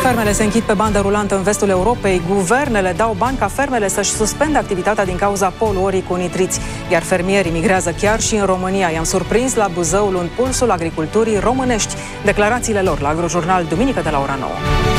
Fermele se închid pe bandă rulantă în vestul Europei, guvernele dau bani ca fermele să-și suspende activitatea din cauza poluării cu nitriți, iar fermierii migrează chiar și în România. I-am surprins la Buzău luând pulsul agriculturii românești. Declarațiile lor la Agrojurnal, duminică de la ora 9.